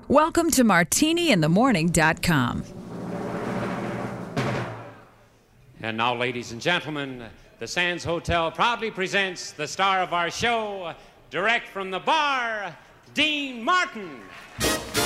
Welcome to martiniinthemorning.com. And now, ladies and gentlemen, the Sands Hotel proudly presents the star of our show, direct from the bar, Dean Martin.